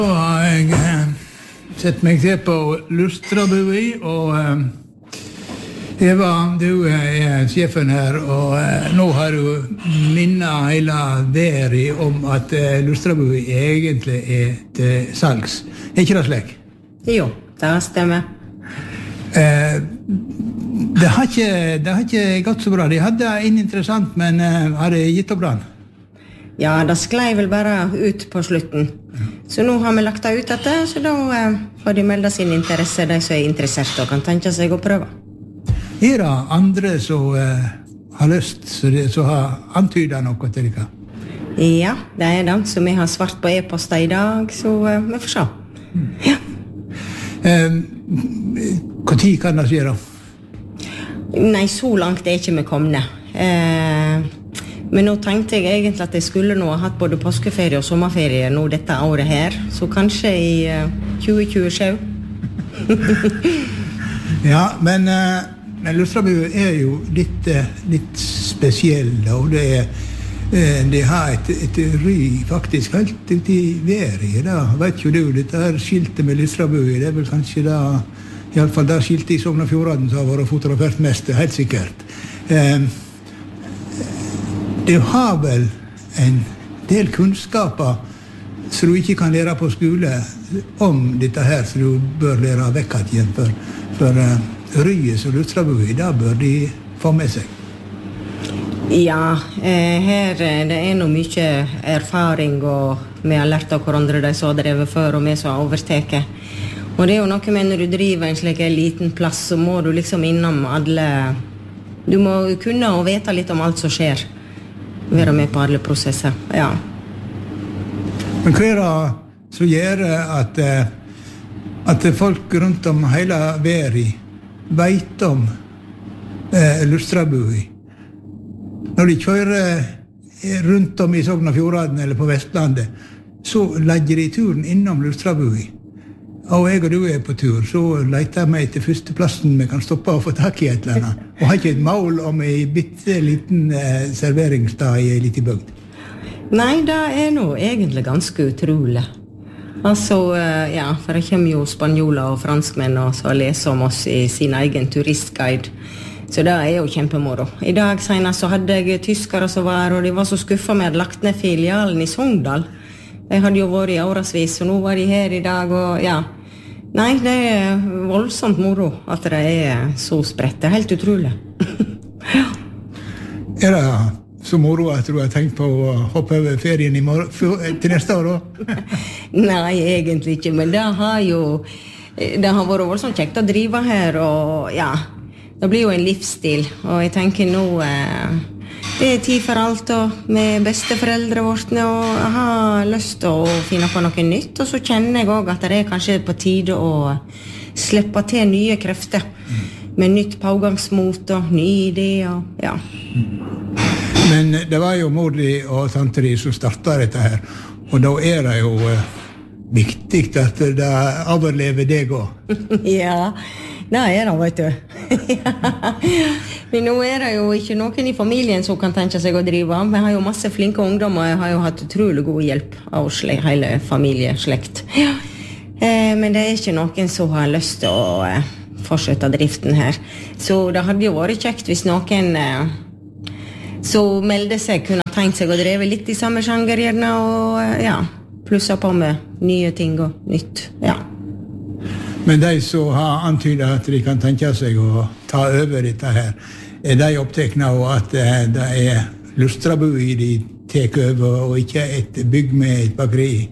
Jeg setter meg til på Lustrabui, og Eva, du sjefen her, og nå har du minnet hele verden om at Lustrabui egentlig til salgs. Ikke det slik? Jo, det stemmer. Det har ikke gått så bra. De hadde interessant, men har det gitt opp den? Ja, det sklei vel bare ut på slutten. Så nå har vi lagt det ut etter, så da får de melde sin interesse, de som interessert og kan tenke seg å prøve. Det andre som har lyst, som har antydet noe til dere? Ja, det det, så vi har svart på e-poster I dag, så vi får se. Ja. Hva tid kan det skje da? Nei, så langt ikke vi komne. Men nå tenkte jeg egentlig at jeg skulle nå ha hatt både påskeferie og sommerferie nå dette året her, så kanskje I 2027. Ja, men Lustrabu jo litt spesiell, og det har et ry faktisk helt ut I været. Da vet jo du, dette her skiltet med Lustrabu, det vel kanskje da, I alle fall det skiltet I Sogn og Fjordane som har vært fotografert mest, helt sikkert. Du har vel en del kunnskaper som du ikke kan lære på skole om dette her, som du bør lære vekk igjen for ryet som Lustrabui, da bør de få med seg. Ja, her det noe mye erfaring, og vi har lært av hverandre de som har drevet før, og vi som har overteket. Og det jo noe med når du driver en slik liten plass, så må du liksom innom alle. Du må kunne og vite litt om alt som skjer. Være med på alle prosesser, ja. Men hva det som gjør at folk rundt om hele verden vet om Lustrabui? Når de kjører rundt om I Sogn og Fjordane eller på Vestlandet, så legger de turen innom Lustrabui. Og jeg og du på tur, så leter jeg meg til første plassen vi kan stoppe og få tak I et eller annet. Og har ikke et mål om en bitte liten serveringsdag I en liten bygd. Nei, det noe egentlig ganske utrolig. Altså, ja, for det kommer jo spanjoler og franskmenn og så leser om oss I sin egen turistguide. Så det jo kjempemoro. I dag senest så hadde jeg tyskere som var, og de var så skuffet med at lagt ned filialen I Sogndal. De hadde jo vært I årevis, og nå var de her I dag, og ja. Nei, det voldsomt moro at det så spredt. Det helt utrolig. Det så moro at du har tenkt på å hoppe over ferien til neste år da? Nei, egentlig ikke, men det har vært voldsomt kjekt å drive her, og ja, det blir jo en livsstil, og jeg tenker nå det tid for alt, og med besteforeldre vårtene, og jeg har lyst til å finne på noe nytt, og så kjenner jeg også at det kanskje på tide å slippe til nye krefter, med nytt pågangsmot og nye ideer, ja. Men det var jo mor di og tante di som startet dette her, og da det jo viktig at det overlever deg også. Ja, det det, vet du. Men nå det jo ikke noen I familien som kan tenke seg å drive. Vi har jo masse flinke ungdommer, og jeg har jo hatt utrolig god hjelp av hele familieslekt. Ja. Men det ikke noen som har lyst til å fortsette driften her. Så det hadde jo vært kjekt hvis noen som melde seg kunne tenkt seg å drive litt I samme sjanger gjerne, og ja, plusse på med nye ting og nytt, ja. Men de som har antydet at de kan tenke seg å ta over dette her, de opptekne av at det Lustrabui de tek over, og ikke et bygg med et bakeri?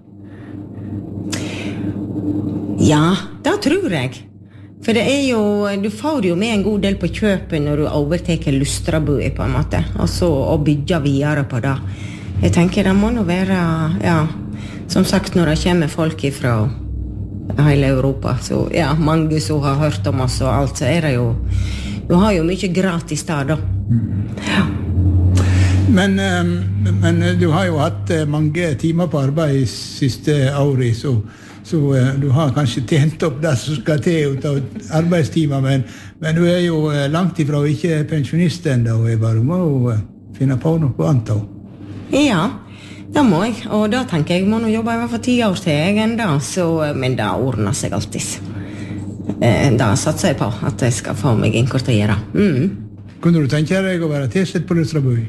Ja, det tror jeg. For det jo, du får jo med en god del på kjøpet når du overteker Lustrabui på en måte, altså å bygge videre på det. Jeg tenker det må nå være, ja, som sagt når det kommer folk fra hele Europa, så ja, mange som har hørt om oss og alt, så det jo, du har jo mye gratis der da. Ja. Men du har jo hatt mange timer på arbeid siste året, så du har kanskje tjent opp det som skal til ut av arbeidstimer, men du jo langt ifra og ikke pensjonist enda, og jeg bare må finne på noe annet. Ja, Det må jeg, og da tenker jeg må nå jobbe i hvert fall 10 år til jeg enda, men det ordner seg alltid. Da satser jeg på at jeg skal få meg inkortere. Kunne du tenke deg å være tilsett på Lustrabui?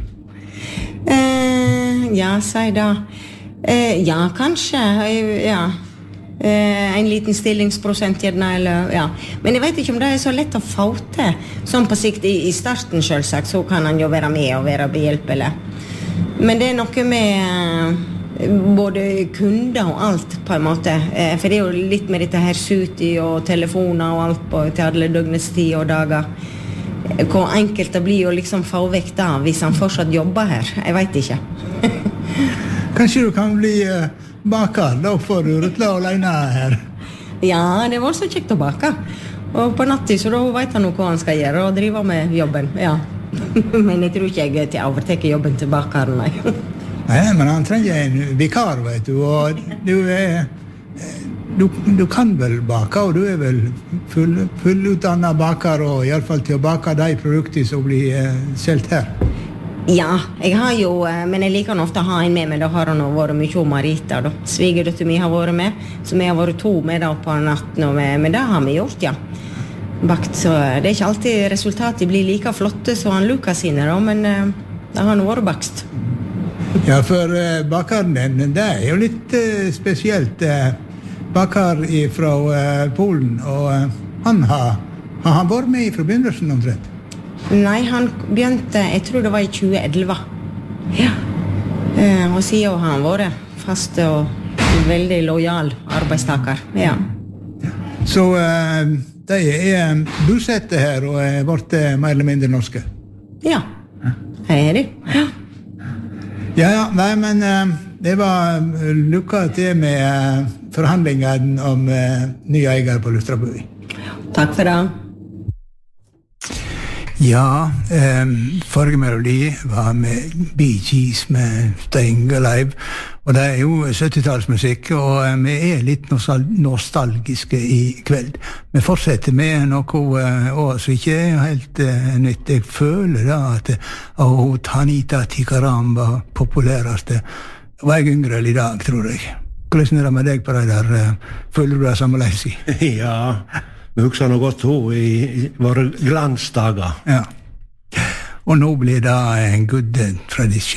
Ja, si da. Ja, kanskje, ja. En liten stillingsprosent gjerne, eller, ja. Men jeg vet ikke om det så lett å få til. Sånn på sikt i starten selvsagt, så kan han jo være med og være behjelpelig. Men det noe med både kunder og alt på en måte. For det jo litt med dette her suti og telefoner og alt til alle døgnets tid og dager. Hvor enkelt det blir å liksom få vekk da hvis han fortsatt jobber her. Jeg vet ikke. Kanskje du kan bli baker, da får du rutla alene her. Ja, det var så kjekt å bake. Og på nattid, så da vet han hva han skal gjøre og drive med jobben, ja. Men jeg tror ikke jeg til å overteke jobben til bakeren, nei. Nei, men han trenger en vikar, vet du, og du kan vel bake, og du vel fullutdannet baker, og i alle fall til å bake de produkter som blir selv her. Ja, jeg har jo, men jeg liker ofte å ha en med meg, da har han vært mye om Marita, da. Svigerdøtter mi har vært med, så vi har vært 2 med da på natten, men det har vi gjort, ja. Bakt, så det ikke alltid resultatet blir like flotte som han Lukas sine, da, men det har vært bakst. Ja, for bakeren din, det jo litt spesielt. Baker fra Polen, og han har vært med fra begynnelsen omtrent. Nei, han begynte, jeg tror det var i 2011. Ja. Og siden har han vært fast og veldig lojal arbeidstaker. Ja. Så de bosatte her og vært mer eller mindre norske? Ja, her de. Ja. Ja, nei, men det var lykke til med forhandlingene om ny eier på Lustrabui. Takk for det. Ja, forrige melodi var med Bee Gees med Staying Alive, og det jo 70-tallsmusikk, og vi litt nostalgiske i kveld. Vi fortsetter med noe som ikke helt nytt. Jeg føler da at Tanita Tikaram var populæreste. Var jeg yngre i dag, tror jeg. Hvordan det med deg på det der? Føler du det sammenleis i? Ja, vi husker noe godt hun i våre glansdager. Ja. Og nå blir det en god tradisjon.